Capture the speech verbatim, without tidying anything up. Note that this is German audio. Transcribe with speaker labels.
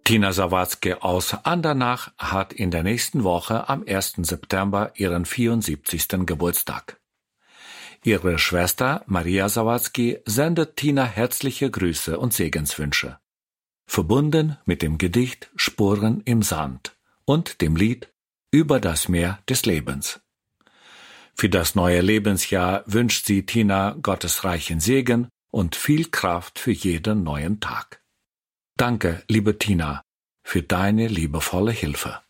Speaker 1: Tina Sawatzki aus Andernach hat in der nächsten Woche am ersten September ihren vierundsiebzigsten Geburtstag. Ihre Schwester Maria Sawatzki sendet Tina herzliche Grüße und Segenswünsche, verbunden mit dem Gedicht Spuren im Sand und dem Lied Über das Meer des Lebens. Für das neue Lebensjahr wünscht sie Tina Gottes reichen Segen und viel Kraft für jeden neuen Tag. Danke, liebe Tina, für deine liebevolle Hilfe.